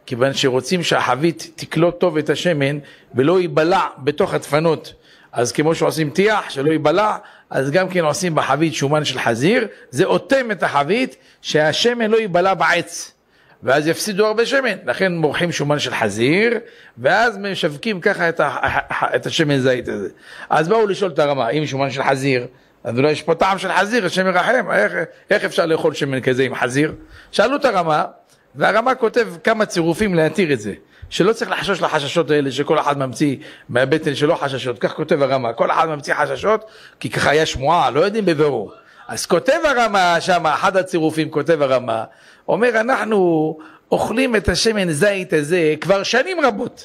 כיוון שרוצים שהחבית תקלוט טוב את השמן ולא ייבלע בתוך הדפנות. אז כמו שעושים טיח שלא ייבלע, אז גם כן עושים בחבית שומן של חזיר, זה אוטם את החבית שהשמן לא ייבלע בעץ, ואז יפסידו הרבה שמן. לכן מורחים שומן של חזיר, ואז משווקים ככה את השמן זית הזה. אז באו לשאול את הרמה, אם שומן של חזיר, אז אולי יש פה טעם של חזיר, השם ירחם, איך אפשר לאכול שמן כזה עם חזיר? שאלו את הרמה, והרמה כותב כמה צירופים להתיר את זה, שלא צריך לחשוש לחששות האלה שכל אחד ממציא מהבטן שלו חששות. כך כותב הרמה, כל אחד ממציא חששות כי ככה היה שמועה, לא יודעים בבירור. אז כותב הרמה שם, אחד הצירופים כותב הרמה, אומר אנחנו אוכלים את השמן זית הזה כבר שנים רבות,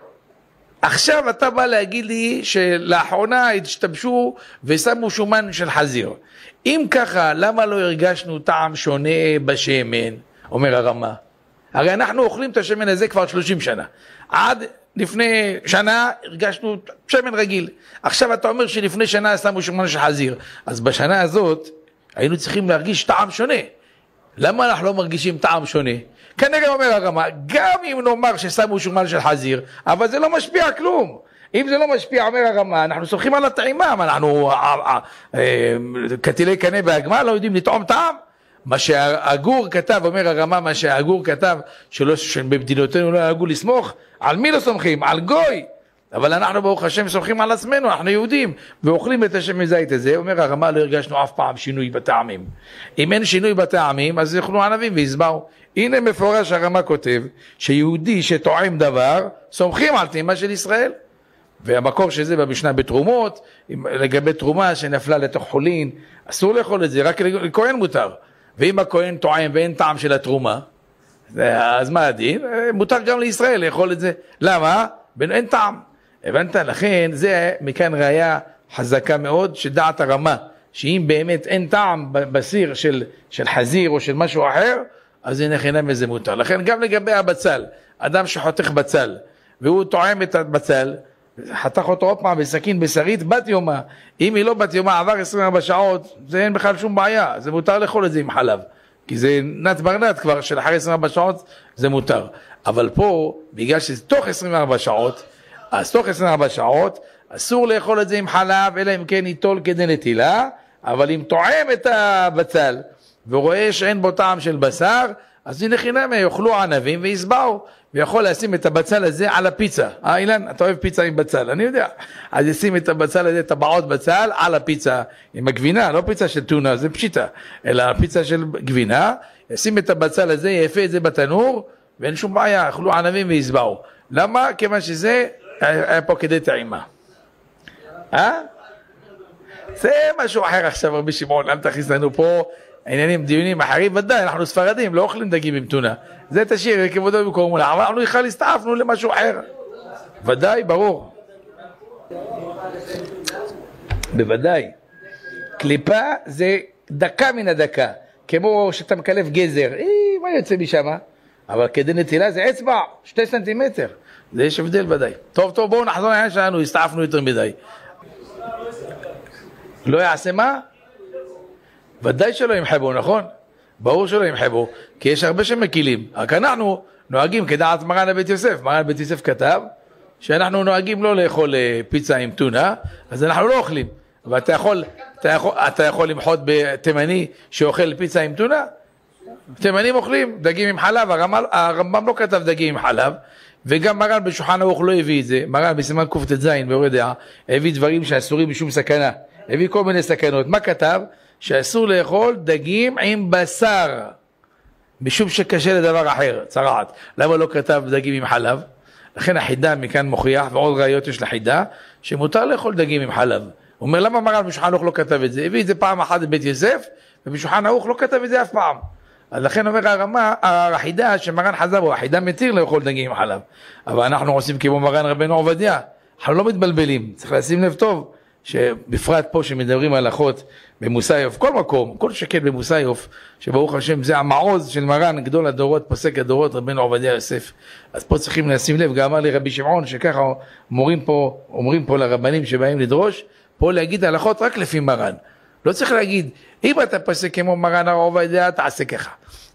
עכשיו אתה בא להגיד לי שלאחרונה התשתמשו ושמו שומן של חזיר. אם ככה, למה לא הרגשנו טעם שונה בשמן? אומר הרמה, הרי אנחנו אוכלים את השמן הזה כבר 30 שנה. עד לפני שנה הרגשנו שמן רגיל. עכשיו אתה אומר שלפני שנה שמו שומן של חזיר. אז בשנה הזאת היינו צריכים להרגיש טעם שונה. למה אנחנו לא מרגישים טעם שונה? כנראה אומר הרמה, גם אם נאמר ששמו שומן של חזיר, אבל זה לא משפיע כלום. אם זה לא משפיע, אומר הרמה, אנחנו סומכים על הטעימה, אנחנו קטילי קנה בהגמל לא יודעים לטעום טעם. מה שהאגור כתב, אומר הרמה, מה שהאגור כתב, שבמדינותינו לא נהגו לסמוך, על מי לא סומכים? על גוי. אבל אנחנו ברוך השם סומכים על עצמנו, אנחנו יהודים, ואוכלים את השמן זית הזה. אומר הרמה, לא הרגשנו אף פעם שינוי בטעמים. אם אין שינוי בטעמים, אז יאכלו ענבים ויסבעו. הנה מפורש הרמה כותב, שיהודי שטועם דבר, סומכים על טעימה של ישראל. והמקור שזה במשנה בתרומות, לגבי תרומה שנפלה לתוך חולין, אסור לאכול את זה, רק לכהן מותר. ואם הכהן טועם ואין טעם של התרומה, אז מה הדין? מותר גם לישראל לאכול את זה. למה? אין טעם. הבנת? לכן זה מכאן ראיה חזקה מאוד שדעת הרמה, שאם באמת אין טעם בסיר של חזיר או של משהו אחר, אז הנה חינם וזה מותר. לכן גם לגבי הבצל, אדם שחותך בצל, והוא טועם את הבצל, חתך אותו עוד פעם בסכין בשרית בת יומה, אם היא לא בת יומה עבר 24 שעות, זה אין בכלל שום בעיה, זה מותר לאכול את זה עם חלב, כי זה נת ברנת כבר של אחרי 24 שעות זה מותר. אבל פה בגלל שזה תוך 24 שעות, אז תוך 24 שעות אסור לאכול את זה עם חלב, אלא אם כן ייטול כדי נטילה. אבל אם טועם את הבצל ורואה שאין בו טעם של בשר, אז הנה חינם יאכלו ענבים ויסבעו, ויכול לשים את הבצל הזה על הפיצה. אילן, אתה אוהב פיצה עם בצל, אני יודע. אז ישים את הבצל הזה, טבעות בצל, על הפיצה עם הגבינה, לא פיצה של טונה, זה פשיטה, אלא פיצה של גבינה, ישים את הבצל הזה, יפה את זה בתנור, ואין שום בעיה, יאכלו ענבים ויסבעו. למה? כיוון שזה היה פה כדי טעימה. זה משהו אחר עכשיו, רבי שמעון, למה תכניס לנו פה עניינים, דיונים אחרים? ודאי, אנחנו ספרדים, לא אוכלים דגים עם טונה. זה תשאיר, כבודו במקום מולה, אבל אנחנו בכלל הסתעפנו למשהו אחר. ודאי, ברור. בוודאי. קליפה זה דקה מן הדקה, כמו שאתה מקלף גזר, מה יוצא משם? אבל כדי נטילה זה אצבע, 2 סנטימטר. זה יש הבדל ודאי. טוב, בואו נחזור לעניין שלנו, הסתעפנו יותר מדי. לא יעשה מה? ודאי שלא ימחבו, נכון? ברור שלא ימחבו, כי יש הרבה שמקילים. רק אנחנו נוהגים כדעת מרן בית יוסף. מרן בית יוסף כתב שאנחנו נוהגים לא לאכול פיצה עם טונה, אז אנחנו לא אוכלים. ואתה יכול למחות בתימני שאוכל פיצה עם טונה? תימנים אוכלים דגים עם חלב. הרמב"ם לא כתב דגים עם חלב, וגם מרן בשולחן ערוך לא הביא את זה. מרן בסימן קט"ז באורי דעה הביא דברים שאסורים משום סכנה, הביא כל מיני סכנות. מה כתב? שאסור לאכול דגים עם בשר, משום שקשה לדבר אחר, צרעת. למה לא כתב דגים עם חלב? לכן החידה מכאן מוכיח, ועוד ראיות יש לחידה, שמותר לאכול דגים עם חלב. הוא אומר, למה מרן בשולחן ערוך לא כתב את זה? הביא את זה פעם אחת בבית יוסף, ובשולחן ערוך לא כתב את זה אף פעם. אז לכן אומר הרמה, החידה שמרן חזר בו, החידה מתיר לאכול דגים עם חלב. אבל אנחנו עושים כמו מרן רבנו עובדיה, אנחנו לא מתבלבלים, צריך לשים לב טוב, שבפרט פה שמדברים על הלכות במוסיוף, כל מקום, כל שכן במוסיוף, שברוך השם זה המעוז של מרן, גדול הדורות, פוסק הדורות, רבנו עובדיה יוסף. אז פה צריכים לשים לב, גם אמר לי רבי שמעון, שככה אומרים פה לרבנים שבאים לדרוש, פה להגיד הלכות רק לפי מרן. לא צריך להגיד, אם אתה פוסק כמו מרן הרב עובדיה, תעשה ככה.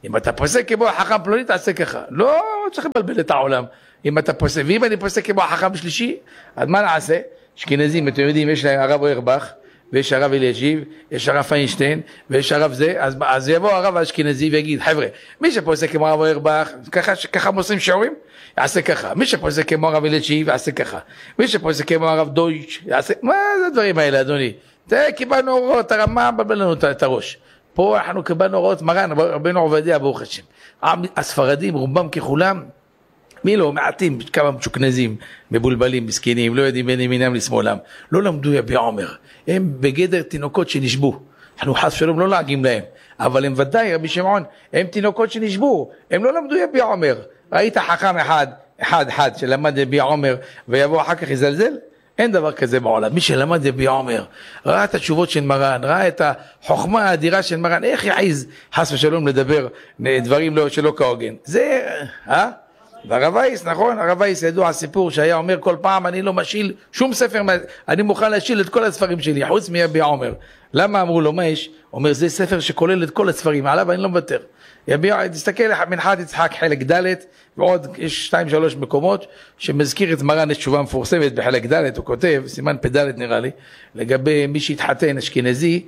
אם אתה פוסק כמו החכם פלוני, תעשה ככה. לא צריך לבלבל את העולם. אם אתה פוסק, ואם אני פוסק כמו החכם שלישי, אז מה נעשה? אשכנזים, אתם יודעים, יש הרב אוירבך, ויש הרב אלישיב, יש הרב פיינשטיין, ויש הרב זה, אז יבוא הרב האשכנזי ויגיד, חבר'ה, מי שפוסק כמו הרב אוירבך, ככה מוסרים שיעורים, יעשה ככה. מי שפוסק כמו הרב אלישיב, יעשה ככה. מי שפוסק כמו הרב דויטש, יעשה, מה זה הדברים האלה, אדוני? קיבלנו הוראות, הרמה בבל לנו את הראש. פה אנחנו קיבלנו הוראות מרן, רבנו עובדיה, ברוך השם. הספרדים, רובם ככולם, מי לא, מעטים, כמה משוכנזים, מבולבלים, מסכנים, לא יודעים בין ימינם לשמאלם, לא למדו יביע עומר, הם בגדר תינוקות שנשבו, אנחנו חס ושלום לא לעגים להם, אבל הם ודאי, רבי שמעון, הם תינוקות שנשבו, הם לא למדו יביע עומר, ראית חכם אחד שלמד יביע עומר, ויבוא אחר כך יזלזל? אין דבר כזה בעולם. מי שלמד יביע עומר, ראה את התשובות של מרן, ראה את החוכמה האדירה של מרן, איך יעיז חס ושלום לדבר דברים שלא כהוגן? זה, והרב וייס, נכון? הרב וייס ידוע הסיפור שהיה אומר כל פעם, אני לא משיל שום ספר, אני מוכן להשיל את כל הספרים שלי, חוץ מיביע עומר. למה אמרו לו, מה יש? אומר, זה ספר שכולל את כל הספרים, עליו אני לא מוותר. תסתכל, מנחת יצחק חלק ד' ועוד יש 2-3 מקומות שמזכיר את מרן את תשובה מפורסמת בחלק ד', הוא כותב, סימן פ"ד נראה לי, לגבי מי שהתחתן אשכנזי,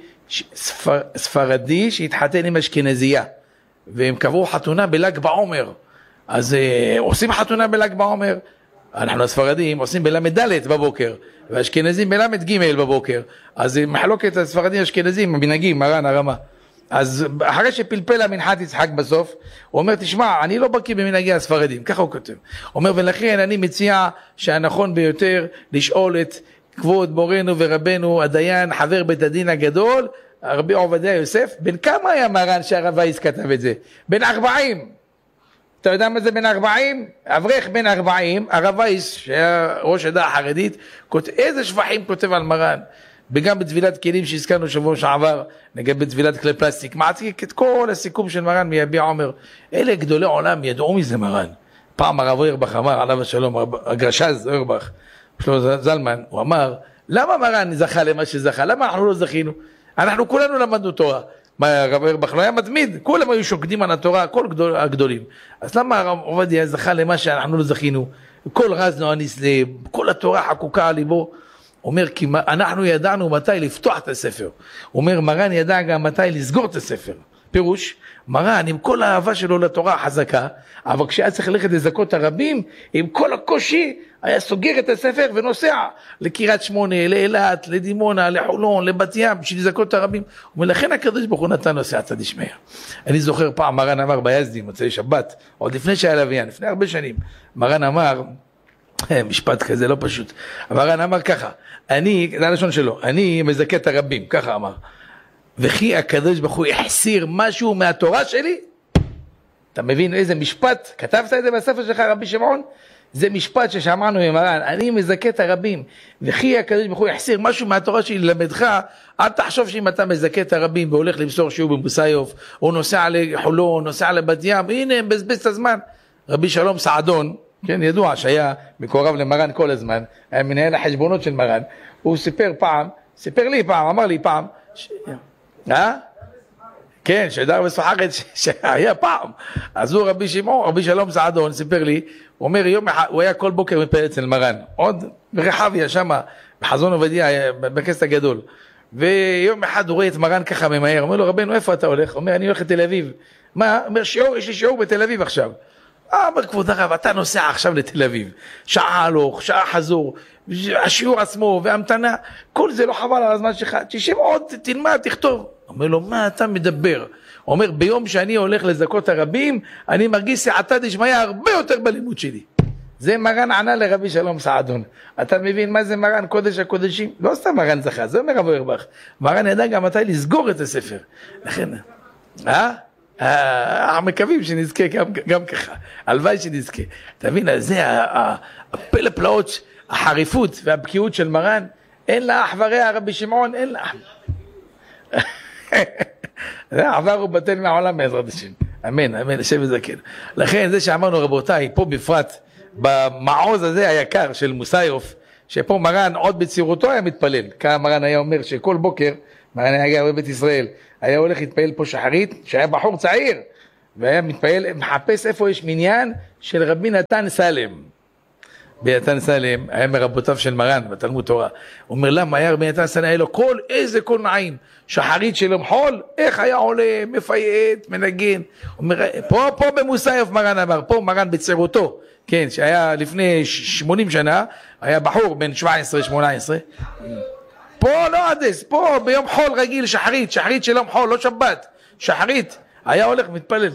ספרדי שהתחתן עם אשכנזייה, והם קבעו חתונה בל"ג בעומר, אז עושים חתונה בל"ג בעומר, אנחנו הספרדים עושים בל"ד בבוקר, והאשכנזים בל"ג בבוקר, אז מחלוקת הספרדים האשכנזים, המנהגים, מרן הרמה. אז אחרי שפלפל המנחת יצחק בסוף, הוא אומר, תשמע, אני לא בקיא במנהגי הספרדים, ככה הוא כותב. הוא אומר, ולכן אני מציע שהנכון ביותר לשאול את כבוד מורנו ורבנו הדיין, חבר בית הדין הגדול, רבי עובדיה יוסף, בן כמה היה מרן שהרב וייס כתב את זה? בן 40. אתה יודע מה זה בן 40? אברך בן 40, הרב וייס, שהיה ראש עדה החרדית, איזה שבחים כותב על מרן. וגם בטבילת כלים שהזכרנו שבוע שעבר, לגבי טבילת כלי פלסטיק, מעתיק את כל הסיכום של מרן מיביע עומר. אלה גדולי עולם ידעו מזה מרן. פעם הרב אוירבך אמר, עליו השלום, הגרשז אוירבך, שלו זלמן, הוא אמר, למה מרן זכה למה שזכה? למה אנחנו לא זכינו? אנחנו כולנו למדנו תורה. מה, הרב אוירבך לא היה מתמיד? כולם היו שוקדים על התורה, כל הגדולים. אז למה הרב עובדיה זכה למה שאנחנו לא זכינו? כל רזנו הניסלב, כל התורה חקוקה על ליבו. אומר, כי אנחנו ידענו מתי לפתוח את הספר. אומר, מרן ידע גם מתי לסגור את הספר. פירוש, מרן עם כל האהבה שלו לתורה החזקה, אבל כשהיה צריך ללכת לזכות הרבים, עם כל הקושי, היה סוגר את הספר ונוסע לקריית שמונה, לאילת, לדימונה, לחולון, לבת ים, בשביל לזכות הרבים. ולכן הקדוש ברוך הוא נתן נוסע צד ישמעיה. אני זוכר פעם, מרן אמר ביזדים, מוצאי שבת, עוד לפני שהיה לוויין, לפני הרבה שנים, מרן אמר, משפט כזה לא פשוט, מרן אמר ככה, זה הלשון שלו, אני מזכה את הרבים, ככה אמר, וכי הקדוש ברוך הוא יחסיר משהו מהתורה שלי? אתה מבין איזה משפט? כתבת את זה בספר שלך רבי שמעון? זה משפט ששמענו ממרן, אני מזכה את הרבים, וכי הקדוש ברוך הוא יחסיר משהו מהתורה שלי ללמדך, אל תחשוב שאם אתה מזכה את הרבים והולך למסור שיעור במוסיוף, או נוסע לחולון, נוסע לבת ים, הנה מבזבז את הזמן. רבי שלום סעדון, כן, ידוע שהיה מקורב למרן כל הזמן, היה מנהל החשבונות של מרן, הוא סיפר לי פעם, אמר לי פעם, כן, שדר וסוחרת שהיה פעם, אז הוא רבי שלום סעדון סיפר לי, הוא אומר יום אחד, הוא היה כל בוקר מפעל אצל מרן, עוד ברחביה שמה, בחזון עובדיה, בכנסת הגדול, ויום אחד הוא רואה את מרן ככה ממהר, אומר לו רבנו איפה אתה הולך? אומר אני הולך לתל אביב, מה? אומר שיעור, יש לי שיעור בתל אביב עכשיו, אומר כבוד הרב, אתה נוסע עכשיו לתל אביב, שעה הלוך, שעה חזור, השיעור עצמו והמתנה, כל זה לא חבל על הזמן שלך, תשב עוד, תלמד, תכתוב. אומר לו, מה אתה מדבר? אומר, ביום שאני הולך לזכות הרבים, אני מרגיש סעתא דשמיא הרבה יותר בלימוד שלי. זה מרן ענה לרבי שלום סעדון. אתה מבין מה זה מרן קודש הקודשים? לא סתם מרן זכה, זה אומר רב אוירבך. מרן ידע גם מתי לסגור את הספר. לכן, אנחנו מקווים שנזכה גם ככה, הלוואי שנזכה. אתה מבין, זה הפלא פלאות, החריפות והבקיאות של מרן, אין לה אח ורע רבי שמעון, אין לה. זה עבר ובטל מהעולם בעזרת השם. אמן, אמן, השם יזכן. לכן זה שאמרנו רבותיי, פה בפרט, במעוז הזה היקר של מוסיוף, שפה מרן עוד בצעירותו היה מתפלל. כמה מרן היה אומר שכל בוקר, מרן היה גר בבית ישראל, היה הולך להתפעל פה שחרית, שהיה בחור צעיר, והיה מתפעל, מחפש איפה יש מניין של רבי נתן סלם. בנתן סלם היה מרבותיו של מרן בתלמוד תורה. הוא אומר למה היה רבי נתן סלם, היה לו איזה קול נעים, שחרית של מחול, איך היה עולה, מפייט, מנגן. הוא אומר, פה במוסייף מרן אמר, פה מרן בצעירותו, כן, שהיה לפני 80 שנה, היה בחור בן 17-18, פה לא עדס, פה ביום חול רגיל שחרית של יום חול, לא שבת, שחרית, היה הולך מתפלל.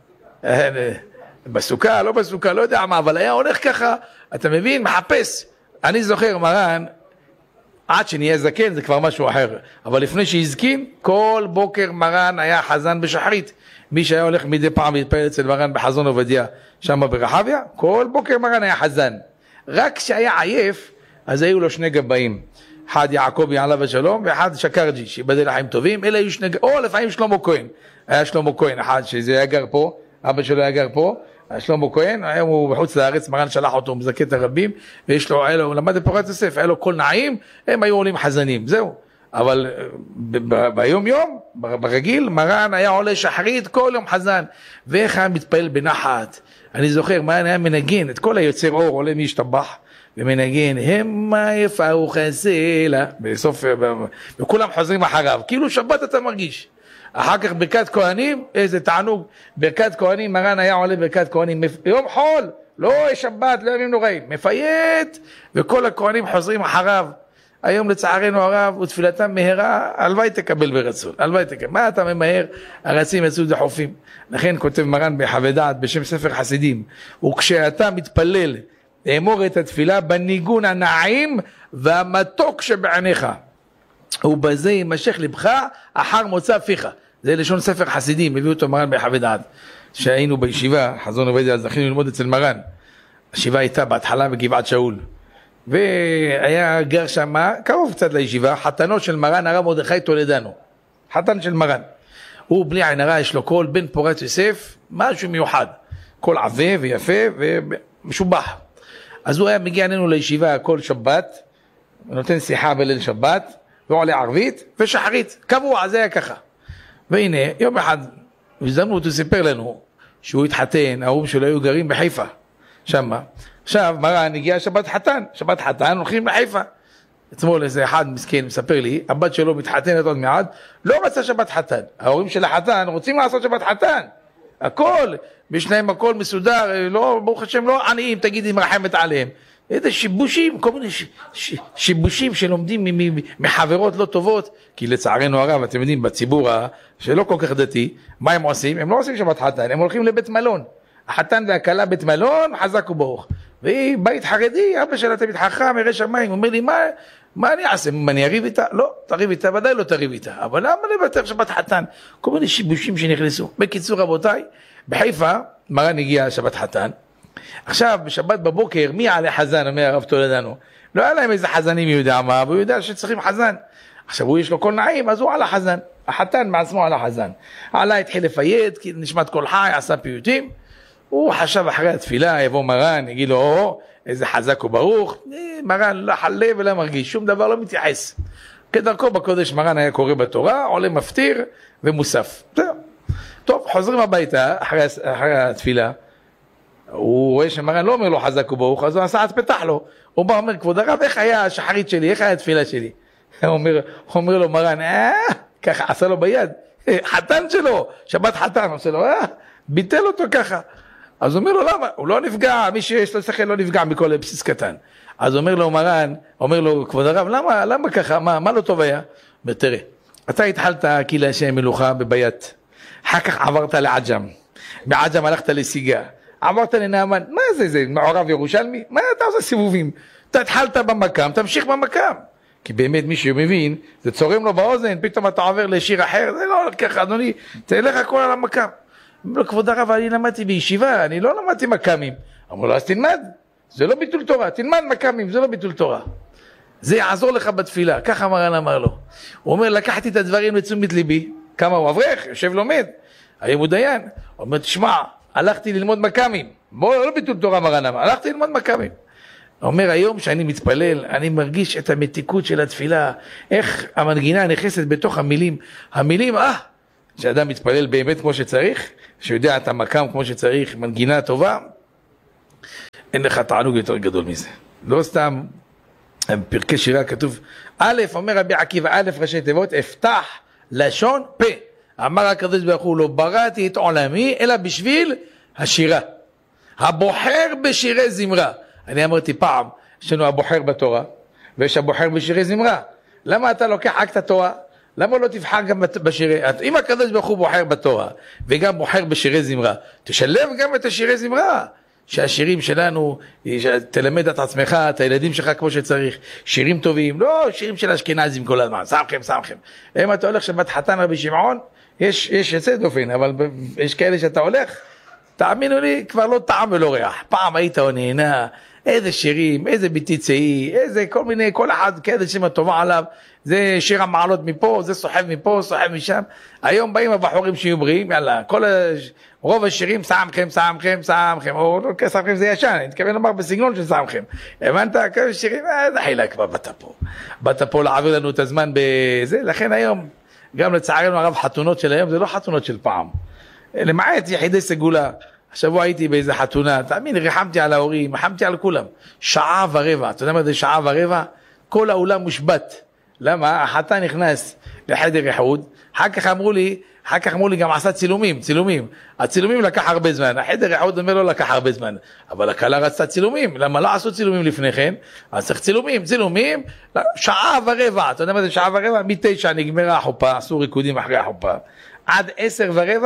בסוכה, לא בסוכה, לא יודע מה, אבל היה הולך ככה, אתה מבין, מחפש. אני זוכר מרן, עד שנהיה זקן זה כבר משהו אחר, אבל לפני שהזקין, כל בוקר מרן היה חזן בשחרית. מי שהיה הולך מדי פעם להתפלל אצל מרן בחזון עובדיה, שם ברחביה, כל בוקר מרן היה חזן. רק כשהיה עייף, אז היו לו שני גבאים. אחד יעקבי עליו השלום, ואחד שקרג'י, שיבדל לחיים טובים. אלה היו שני גבאים, או לפעמים שלמה כהן. היה שלמה כהן, אחד שזה היה גר פה, אבא שלו היה גר פה, שלמה כהן, היום הוא בחוץ לארץ, מרן שלח אותו, מזכה את הרבים, ויש לו, הוא למד בפורת יוסף, היה לו קול נעים, הם היו עולים חזנים, זהו. אבל ביום יום, ברגיל, מרן היה עולה שחרית כל יום חזן, ואיך היה מתפעל בנחת. אני זוכר, מרן היה מנגן, את כל היוצר אור עולה משתבח, ומנגן, המה יפאו חסלה, בסוף, וכולם חוזרים אחריו, כאילו שבת אתה מרגיש. אחר כך ברכת כהנים, איזה תענוג, ברכת כהנים, מרן היה עולה ברכת כהנים, יום חול, לא שבת, לא ימים נוראים, מפייט, וכל הכהנים חוזרים אחריו. היום לצערנו הרב, ותפילתם מהרה, הלוואי תקבל ברצון, הלוואי תקבל. מה אתה ממהר? הרצים יצאו דחופים. לכן כותב מרן בחוות דעת בשם ספר חסידים, וכשאתה מתפלל, אמור את התפילה בניגון הנעים והמתוק שבעיניך. ובזה יימשך לבך אחר מוצא פיך. זה לשון ספר חסידים, הביא אותו מרן בחוות דעת. שהיינו בישיבה, חזון עובדיה, אז זכינו ללמוד אצל מרן. הישיבה הייתה בהתחלה בגבעת שאול. והיה גר שם, קרוב קצת לישיבה, חתנו של מרן הרב מרדכי טולדנו. חתן של מרן. הוא בלי עין הרע, יש לו קול בן פורת יוסף, משהו מיוחד. קול עבה ויפה ומשובח. אז הוא היה מגיע אלינו לישיבה כל שבת, נותן שיחה בליל שבת, ועולה ערבית ושחרית, קבוע, זה היה ככה. והנה, יום אחד, בהזדמנות הוא סיפר לנו, שהוא התחתן, ההורים שלו היו גרים בחיפה, שמה. עכשיו, מרן הגיע שבת חתן, הולכים לחיפה. אתמול איזה אחד מסכן מספר לי, הבת שלו מתחתנת עוד מעט, לא רצה שבת חתן. ההורים של החתן רוצים לעשות שבת חתן. הכל, בשניים הכל מסודר, לא, ברוך השם, לא עניים, תגידי מרחמת עליהם. איזה שיבושים, כל מיני שיבושים שלומדים מחברות לא טובות, כי לצערנו הרב, אתם יודעים, בציבור שלא כל כך דתי, מה הם עושים? הם לא עושים שבת חתן, הם הולכים לבית מלון. החתן והכלה בית מלון, חזק וברוך. והיא בית חרדי, אבא שלה תמיד חכם, ירא שמיים, אומר לי, מה אני אעשה? אני אריב איתה? לא, תריב איתה, ודאי לא תריב איתה. אבל למה לוותר שבת חתן? כל מיני שיבושים שנכנסו. בקיצור, רבותיי, בחיפה, מרן הגיע שבת חתן. עכשיו, בשבת בבוקר, מי עלי חזן, אומר הרב טולדנו? לא היה להם איזה חזנים יודע מה, והוא יודע שצריכים חזן. עכשיו, הוא יש לו קול נעים, אז הוא עלה חזן. החתן בעצמו עלה חזן. עלה התחיל לפייט, נשמת קול חי, עשה פיוטים. הוא חשב אחרי התפילה, יבוא מרן, יגיד לו, איזה חזק וברוך. מרן לא חלה ולא מרגיש, שום דבר לא מתייחס. כדרכו בקודש מרן היה קורא בתורה, עולה מפטיר ומוסף. טוב, חוזרים הביתה אחרי התפילה. הוא רואה שמרן לא אומר לו חזק וברוך, אז הוא עשה פתח לו. הוא בא אומר, כבוד הרב, איך היה השחרית שלי, איך היה התפילה שלי? הוא אומר לו מרן, ככה עשה לו ביד, חתן שלו, שבת חתן, עושה לו, ביטל אותו ככה. אז הוא אומר לו, למה? הוא לא נפגע, מי שיש לו שכל לא נפגע מכל בסיס קטן. אז אומר לו מרן, אומר לו, כבוד הרב, למה ככה, מה לא טוב היה? אומר, תראה, אתה התחלת כי להשם מלוכה בבית, אחר כך עברת לעג'ם, בעג'ם הלכת לסיגה, עברת לנאמן, מה זה, מעורב ירושלמי? מה אתה עושה סיבובים? אתה התחלת במקם, תמשיך במקם. כי באמת מי שמבין, זה צורם לו באוזן, פתאום אתה עובר לשיר אחר, זה לא ככה, אדוני, תלך הכל על המקם. אומר לו, כבוד הרב, אני למדתי בישיבה, אני לא למדתי מקמים. אמרו לו, אז תלמד, זה לא ביטול תורה, תלמד מקמים, זה לא ביטול תורה. זה יעזור לך בתפילה, ככה מרן אמר לו. הוא אומר, לקחתי את הדברים לתשומת ליבי, כמה הוא אברך, יושב לומד, היום הוא דיין. הוא אומר, תשמע, הלכתי ללמוד מקמים, בוא, לא ביטול תורה מרן אמר, הלכתי ללמוד מקמים. הוא אומר, היום שאני מתפלל, אני מרגיש את המתיקות של התפילה, איך המנגינה נכנסת בתוך המילים, שאדם מתפלל באמת כמו שצריך, שיודע את המקם כמו שצריך, מנגינה טובה, אין לך תענוג יותר גדול מזה. לא סתם, בפרקי שירה כתוב, א', אומר רבי עקיבא, א' ראשי תיבות, אפתח לשון פה. אמר הקדוש ברוך הוא, לא בראתי את עולמי, אלא בשביל השירה. הבוחר בשירי זמרה. אני אמרתי פעם, יש לנו הבוחר בתורה, ויש הבוחר בשירי זמרה. למה אתה לוקח רק את התורה? למה לא תבחר גם בשירי? אם הקדוש ברוך הוא בוחר בתורה, וגם בוחר בשירי זמרה, תשלב גם את השירי זמרה. שהשירים שלנו, תלמד את עצמך, את הילדים שלך כמו שצריך, שירים טובים, לא שירים של אשכנזים כל הזמן, שמכם. אם אתה הולך שבת חתן רבי שמעון, יש יצא דופן, אבל יש כאלה שאתה הולך, תאמינו לי, כבר לא טעם ולא ריח. פעם היית נהנה, איזה שירים, איזה ביתי צאי, איזה כל מיני, כל אחד כאלה שם טובה עליו, זה שיר המעלות מפה, זה סוחב מפה, סוחב משם. היום באים הבחורים שיהיו בריאים, יאללה, רוב השירים, שמכם, או לא שמכם זה ישן, אני מתכוון לומר בסגנון של שמכם. הבנת? כל שירים, זה חילה כבר באת פה להעביר לנו את הזמן בזה, לכן היום, גם לצערנו הרב חתונות של היום, זה לא חתונות של פעם. למעט יחידי סגולה, השבוע הייתי באיזה חתונה, תאמין, ריחמתי על ההורים, ריחמתי על כולם, 1.25 שעות, אתה יודע מה זה 1.25 שעות? כל האולם מושבת. למה? החתן נכנס לחדר איחוד, אחר כך אמרו לי גם עשה צילומים, הצילומים לקח הרבה זמן, החדר איחוד אומר לא לקח הרבה זמן, אבל הכלה רצתה צילומים, למה לא עשו צילומים לפני כן? אז צריך צילומים, 1.25 שעות, אתה יודע מה זה 1.25 שעות? מ-9 נגמרה החופה, עשו ריקודים אחרי החופה, עד 10:15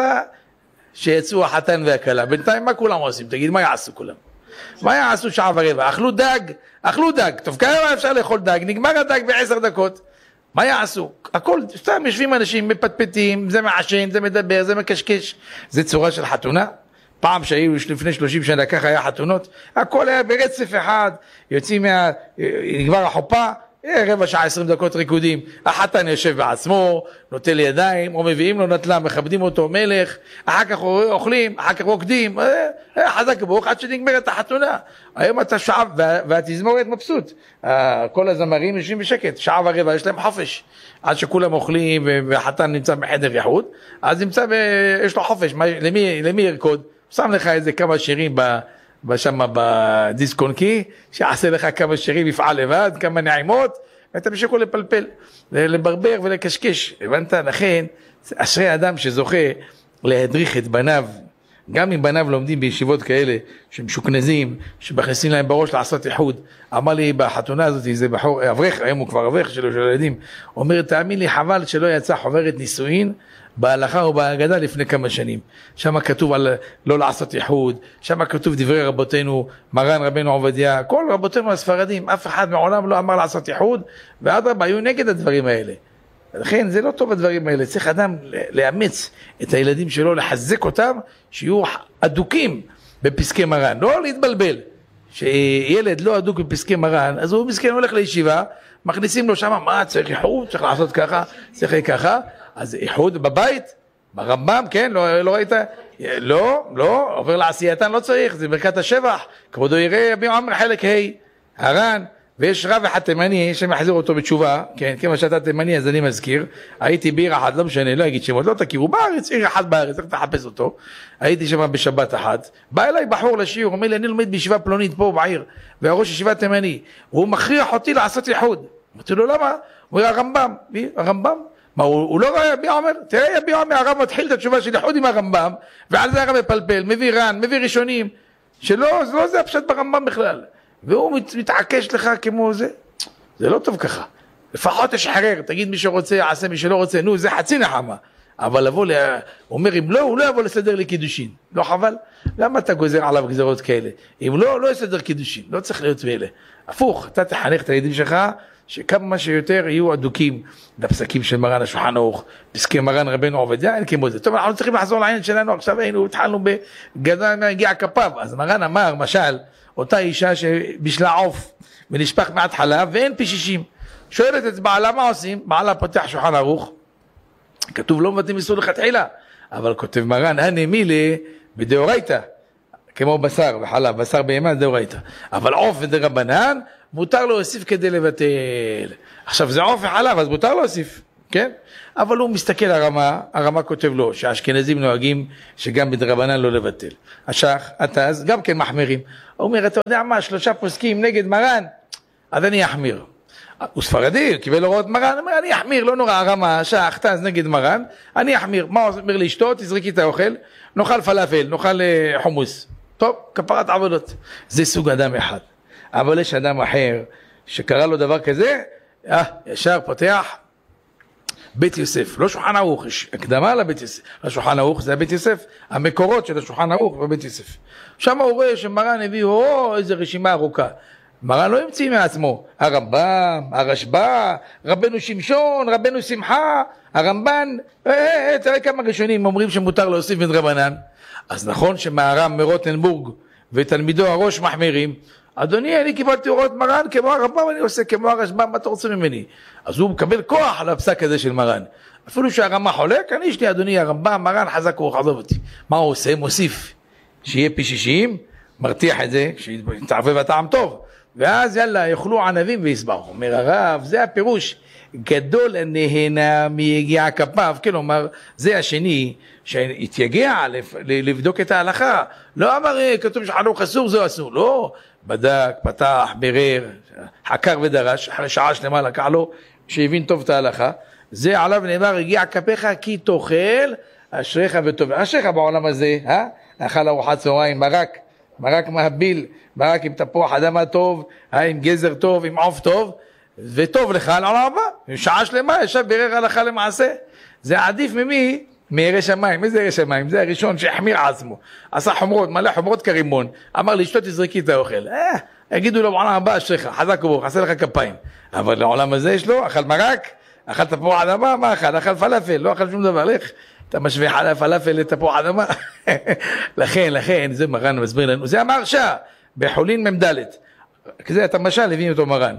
שיצאו החתן והכלה, בינתיים מה כולם עושים? תגיד, מה יעשו כולם? מה יעשו 1.25 שעות? אכלו דג, טוב, כמה אפשר לאכול דג? נגמר הדג ב10 דקות. מה יעשו? הכל, סתם יושבים אנשים, מפטפטים, זה מעשן, זה מדבר, זה מקשקש. זה צורה של חתונה? פעם שהיו לפני 30 שנה, ככה היה חתונות, הכל היה ברצף אחד, יוצאים נגמר החופה, 15 שעה 20 דקות ריקודים, החתן יושב בעצמו, נוטל ידיים, או מביאים לו נטלה, מכבדים אותו מלך, אחר כך אוכלים, אחר כך רוקדים, חזק ברוך עד שנגמרת החתונה. היום אתה שעה, והתזמורת מבסוט, כל הזמרים יושבים בשקט, 1.25 שעות יש להם חופש, עד שכולם אוכלים, והחתן נמצא בחדר יחוד, אז יש לו חופש, למי ירקוד? שם לך איזה כמה שירים שם בדיסקונקי, שיעשה לך כמה שירים, יפעל לבד, כמה נעימות, ואתה משקו לפלפל, לברבר ולקשקש. הבנת? לכן, אשרי אדם שזוכה להדריך את בניו, גם אם בניו לומדים בישיבות כאלה, שמשוכנזים, שמכניסים להם בראש לעשות איחוד. אמר לי בחתונה הזאת, זה בחור, אברך, היום הוא כבר אברך של ילדים, אומר, תאמין לי, חבל שלא יצא חוברת נישואין, בהלכה או בהגדה לפני כמה שנים. שם כתוב על לא לעשות איחוד, שם כתוב דברי רבותינו, מרן רבנו עובדיה, כל רבותינו הספרדים, אף אחד מעולם לא אמר לעשות איחוד, ואדרבה היו נגד הדברים האלה. לכן זה לא טוב הדברים האלה, צריך אדם לאמץ את הילדים שלו, לחזק אותם, שיהיו אדוקים בפסקי מרן, לא להתבלבל. שילד לא אדוק בפסקי מרן, אז הוא מסכן הולך לישיבה, מכניסים לו שם, מה צריך איחוד, צריך לעשות ככה, צריך ככה, אז איחוד בבית, ברמב"ם, כן, לא ראית? לא, עובר לעשייתן לא צריך, זה ברכת השבח, כבודו יראה רבי עמר חלק ה' הר"ן, ויש רב אחד תימני שמחזיר אותו בתשובה, כן, כמה שאתה תימני אז אני מזכיר, הייתי בעיר אחת, לא משנה, לא אגיד שמות, לא תכירו, בארץ, עיר אחת בארץ, איך תחפש אותו, הייתי שם בשבת אחת, בא אליי בחור לשיעור, אומר לי, אני לומד בישיבה פלונית פה בעיר, והראש ישיבה תימני, והוא מכריח אותי לעשות איחוד, אמרתי לו, למה? הוא אומר, הרמב"ם, מה, הוא לא רואה יביע אומר? תראה יביע אומר, הרב מתחיל את התשובה של איחוד עם הרמב"ם, ועל זה הרב מפלפל, מביא ר"ן, מביא ראשונים, שלא, זה לא זה הפשט ברמב"ם בכלל. והוא מתעקש לך כמו זה, זה לא טוב ככה. לפחות תשחרר, תגיד מי שרוצה, יעשה מי שלא רוצה, נו, זה חצי נחמה. אבל לבוא, הוא אומר, אם לא, הוא לא יבוא לסדר לי קידושין. לא חבל? למה אתה גוזר עליו גזרות כאלה? אם לא, לא יסדר קידושין, לא צריך להיות מאלה. הפוך, אתה תחנך את הילדים שלך, שכמה שיותר יהיו אדוקים לפסקים של מרן השולחן ערוך, פסקי מרן רבנו עובדיה, אין כמו זה. טוב, אנחנו צריכים לחזור לעניין שלנו, עכשיו התחלנו בגדול מהגיע כפיו. אז מרן אמר, משל, אותה אישה שבשלה עוף ונשפך מעט חלב ואין פי 60. שואלת את בעלה מה עושים? בעלה פותח שולחן ערוך, כתוב לא מבטלים איסור לכתחילה, אבל כותב מרן, הנמילה בדאורייתא, כמו בשר וחלב, בשר בהמה דאורייתא. אבל עוף ודרבנן, מותר להוסיף כדי לבטל. עכשיו זה עוף וחלב, אז מותר להוסיף. כן? אבל הוא מסתכל הרמה כותב לו שהאשכנזים נוהגים שגם בדרבנן לא לבטל. השח, התז, גם כן מחמירים. הוא אומר, אתה יודע מה, 3 פוסקים נגד מרן, אז אני אחמיר. הוא ספרדי, קיבל הוראות מרן, הוא אומר, אני אחמיר, לא נורא, הרמה, שח, תז נגד מרן, אני אחמיר. מה הוא אומר לאשתו? תזרקי את האוכל, נאכל פלאפל, נאכל חומוס. טוב, כפרת עבודות. זה סוג אדם אחד. אבל יש אדם אחר שקרא לו דבר כזה, ישר פותח בית יוסף, לא שולחן ערוך, יש הקדמה לבית יוסף, השולחן ערוך זה הבית יוסף, המקורות של השולחן ערוך בבית יוסף. שם הוא רואה שמרן הביא, איזה רשימה ארוכה. מרן לא המציא מעצמו, הרמב"ם, הרשב"א, רבנו שמשון, רבנו שמחה, הרמב"ן, תראה כמה ראשונים אומרים שמותר להוסיף מדרבנן. אז נכון שמהר"ם מרוטנבורג ותלמידו הראש מחמירים, אדוני, אני קיבלתי הוראות מרן, כמו הרמב"ם אני עושה, כמו הרשב"ם, מה אתה רוצה ממני? אז הוא מקבל כוח על הפסק הזה של מרן. אפילו שהרמ"א חולק, אני יש לי, אדוני, הרמב"ם, מרן חזק רוח, עזוב אותי. מה הוא עושה? מוסיף, שיהיה פי 60, מרתיח את זה, שיתערבב הטעם טוב. ואז יאללה, יאכלו ענבים ויסבחו. אומר הרב, זה הפירוש, גדול נהנה מיגיע כפיו, כלומר, זה השני, שהתייגע לבדוק את ההלכה. לא אמר, כתוב שחנוך אסור, זה אסור. לא, בדק, פתח, ברר, חקר ודרש, אחרי שעה שלמה לקח לו, שהבין טוב את ההלכה. זה עליו נאמר, הגיע כפיך כי תאכל, אשריך וטוב. אשריך בעולם הזה, אכל ארוחת צהריים, מרק מהביל, מרק עם תפוח אדמה טוב, עם גזר טוב, עם עוף טוב, וטוב לך על העולם הבא. שעה שלמה ישב ברר הלכה למעשה. זה עדיף ממי? מירא שמיים. איזה ירא שמיים? זה הראשון שהחמיר עצמו. עשה חומרות, מלא חומרות כרימון. אמר לאשתו תזרקי את האוכל. יגידו לו בעולם הבא אשריך, חזק וברוך, עשה לך כפיים. אבל לעולם הזה יש לו, אכל מרק, אכל תפוח אדמה, מה אכל? אכל פלאפל, לא אכל שום דבר, לך. אתה משווה פלאפל לתפוח אדמה. לכן, זה מרן מסביר לנו. זה המהרש"א, בחולין מ"ד. כזה את המשל הביאים אותו מרן.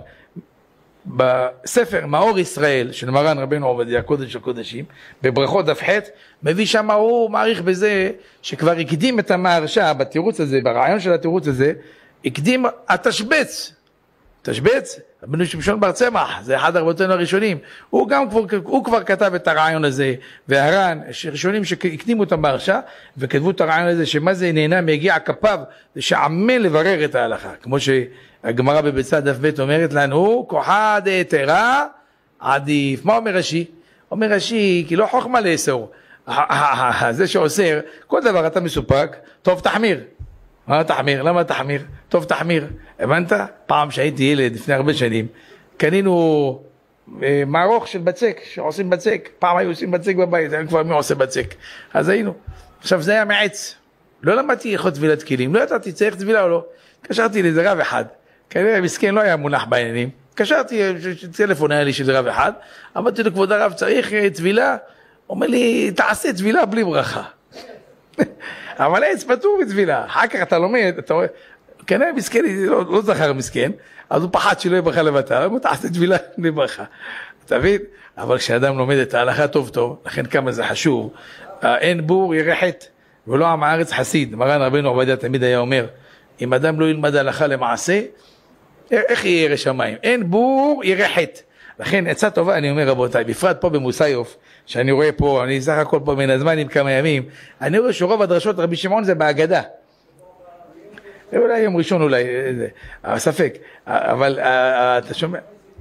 בספר מאור ישראל של מרן רבנו עובדיה, קודש הקודשים, בברכות דף ח', מביא שם, הוא מעריך בזה שכבר הקדים את המהרש"א בתירוץ הזה, ברעיון של התירוץ הזה, הקדים התשבץ, רבנו שמשון בר צמח, זה אחד הרבותינו הראשונים, הוא כבר כתב את הרעיון הזה, והר"ן, ראשונים שהקדימו את המהרש"א, וכתבו את הרעיון הזה, שמה זה נהנה מיגיע כפיו, זה שעמל לברר את ההלכה, כמו שהגמרא בביצה דף ב' אומרת לנו, כוחא דהיתרא עדיף. מה אומר רש"י? אומר רש"י, כי לא חוכמה לאסור, זה שאוסר, כל דבר אתה מסופק, טוב תחמיר. מה תחמיר? למה תחמיר? טוב תחמיר. הבנת? פעם שהייתי ילד, לפני הרבה שנים, קנינו מערוך של בצק, שעושים בצק. פעם היו עושים בצק בבית, היום כבר מי עושה בצק. אז היינו. עכשיו זה היה מעץ. לא למדתי איך טבילת כלים, לא ידעתי צריך טבילה או לא. קשרתי לאיזה רב אחד. כנראה מסכן לא היה מונח בעניינים. קשרתי, טלפון היה לי של רב אחד. אמרתי לו, כבוד הרב, צריך טבילה? אומר לי, תעשה טבילה בלי ברכה. אבל עץ פטור בטבילה, אחר כך אתה לומד, אתה רואה, כנראה מסכן, לא זכר מסכן, אז הוא פחד שלא יהיה ברכה לבטל, הוא תעשה טבילה בלי ברכה, אתה מבין? אבל כשאדם לומד את ההלכה טוב טוב, לכן כמה זה חשוב, אין בור ירא חטא, ולא עם הארץ חסיד. מרן רבנו עובדיה תמיד היה אומר, אם אדם לא ילמד הלכה למעשה, איך יהיה ירא שמיים? אין בור ירא חטא. לכן עצה טובה, אני אומר רבותיי, בפרט פה במוסיוף, שאני רואה פה, אני סך הכל פה מן הזמן עם כמה ימים, אני רואה שרוב הדרשות רבי שמעון זה בהגדה. אולי יום ראשון אולי, ספק, אבל אתה שומע?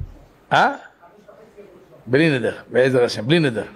בלי נדר, בעזר השם, בלי נדר.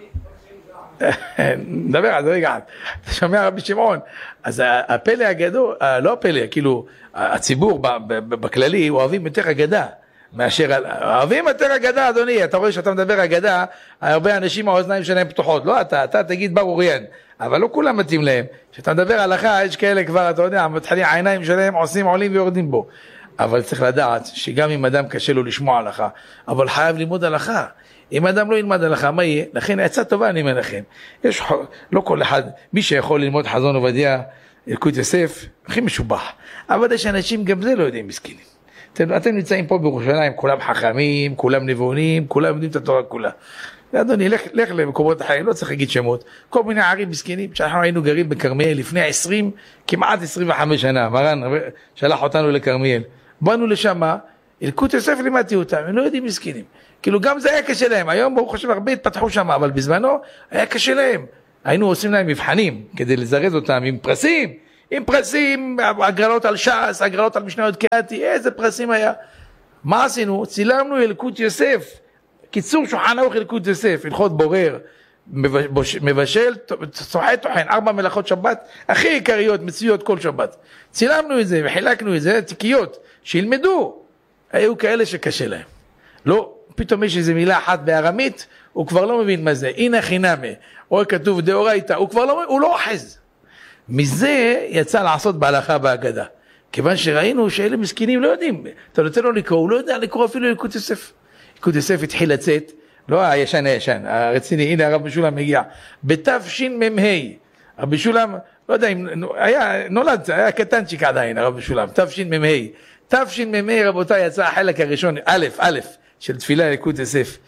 נדבר על זה רגע, אתה שומע רבי שמעון, אז הפלא הגדול, לא הפלא, כאילו הציבור בכללי אוהבים יותר אגדה, מאשר, אוהבים יותר אגדה אדוני, אתה רואה שאתה מדבר אגדה, הרבה אנשים האוזניים שלהם פתוחות, לא אתה תגיד בר אוריין, אבל לא כולם מתאים להם, כשאתה מדבר הלכה, יש כאלה כבר, אתה יודע, מתחילים העיניים שלהם עולים ויורדים בו, אבל צריך לדעת שגם אם אדם קשה לו לשמוע הלכה, אבל חייב ללמוד הלכה, אם אדם לא ילמד הלכה, מה יהיה? לכן עצה טובה אני אומר לכם, לא כל אחד, מי שיכול ללמוד חזון עובדיה, ילקוט יוסף, הכי משובח, אבל יש אנשים גם זה לא יודעים מסכנים. אתם נמצאים פה בירושלים, כולם חכמים, כולם נבונים, כולם יודעים את התורה כולה. אדוני, לך למקומות החיים, לא צריך להגיד שמות, כל מיני ערים מסכנים, שאנחנו היינו גרים בכרמיאל לפני 20, כמעט 25 שנה, מרן שלח אותנו לכרמיאל, באנו לשם, ילקוט יוסף לימדתי אותם, הם לא יודעים מסכנים. כאילו גם זה היה קשה להם, היום ברוך השם הרבה התפתחו שם, אבל בזמנו היה קשה להם. היינו עושים להם מבחנים כדי לזרז אותם עם פרסים, הגרלות על ש"ס, הגרלות על משניות קהתי, איזה פרסים היה. מה עשינו? צילמנו ילקוט יוסף, קיצור שולחן ערוך ילקוט יוסף, הלכות בורר, מבשל, צוחי טוחן, 4 מלאכות שבת, הכי עיקריות, מצויות כל שבת. צילמנו את זה וחילקנו את זה, תיקיות, שילמדו. היו כאלה שקשה להם. לא, פתאום יש איזו מילה אחת בארמית, הוא כבר לא מבין מה זה. הנה חינמי, או כתוב דאורייתא, הוא לא אוחז. מזה יצא לעשות בהלכה בהגדה. כיוון שראינו שאלה מסכנים לא יודעים. אתה נותן לו לקרוא, הוא לא יודע לקרוא אפילו ילקוט יוסף. ילקוט יוסף התחיל לצאת, לא הישן, הרציני, הנה הרב משולם מגיע. בתשמ"ה, הרב משולם, לא יודע אם, נולד, היה קטנצ'יק עדיין, הרב משולם, תשמ"ה, רבותיי, יצא החלק הראשון, א', של תפילה ילקוט יוסף.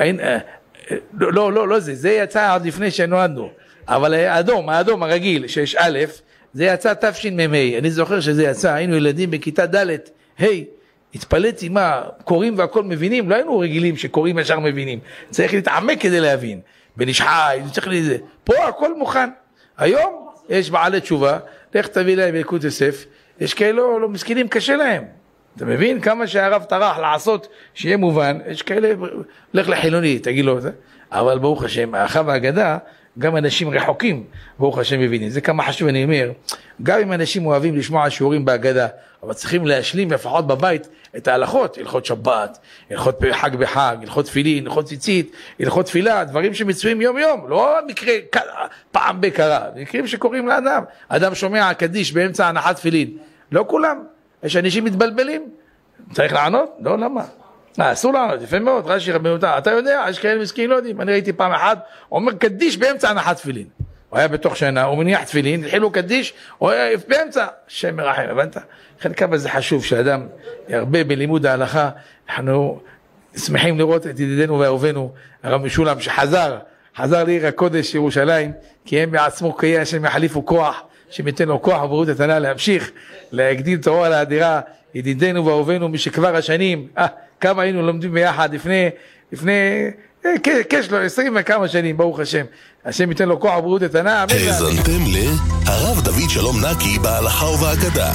לא זה, זה יצא עוד לפני שנולדנו. אבל האדום הרגיל, שיש א', זה יצא תשמ"ה, אני זוכר שזה יצא, היינו ילדים בכיתה ד', התפלאתי מה, קוראים והכל מבינים, לא היינו רגילים שקוראים ישר מבינים, צריך להתעמק כדי להבין, בנשחי, צריך לזה, פה הכל מוכן, היום יש בעלי תשובה, לך תביא להם ילקוט יוסף, יש כאלו לא מסכנים קשה להם, אתה מבין כמה שהרב טרח לעשות שיהיה מובן, יש כאלה, לך לחילוני, תגיד לו את זה, אבל ברוך השם, האחר והאגדה, גם אנשים רחוקים, ברוך השם מבינים. זה כמה חשוב, אני אומר, גם אם אנשים אוהבים לשמוע שיעורים בהגדה, אבל צריכים להשלים לפחות בבית את ההלכות, הלכות שבת, הלכות חג בחג, הלכות תפילין, הלכות ציצית, הלכות תפילה, דברים שמצויים יום יום, לא מקרה פעם בקרה, מקרים שקוראים לאדם. אדם שומע קדיש באמצע הנחת תפילין, לא כולם, יש אנשים מתבלבלים, צריך לענות? לא, למה? אסור לענות, יפה מאוד, רש"י רבי יהודה, אתה יודע, יש כאלה מסכנים לא יודעים, אני ראיתי פעם אחת, אומר קדיש באמצע הנחת תפילין, הוא היה בתוך שנה, הוא מניח תפילין, התחילו קדיש, הוא היה באמצע, שם מרחם, הבנת? לכן כמה זה חשוב שאדם ירבה בלימוד ההלכה, אנחנו שמחים לראות את ידידנו ואהובנו, הרב משולם שחזר לעיר הקודש ירושלים, כי הם בעצמו קיים השם יחליפו כוח, שמתן לו כוח ובריאות התנה להמשיך, להגדיל תורה על האדירה, ידידנו ואהובנו משכבר השנים, כמה היינו לומדים ביחד לפני 20 וכמה שנים, ברוך השם. השם ייתן לו כוח ובריאות איתנה. האזנתם הרב דוד שלום נקי בהלכה ובהגדה.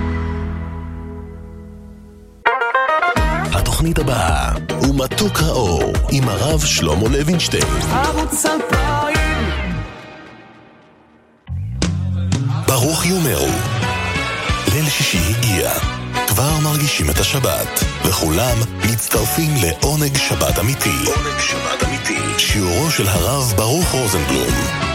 התוכנית הבאה הוא מתוק האור עם הרב שלמה לוינשטיין. ערוץ 2000 ברוך יאמרו. ליל שישי הגיע, כבר מרגישים את השבת, וכולם מצטרפים לעונג שבת אמיתי. שיעורו של הרב ברוך רוזנבלום.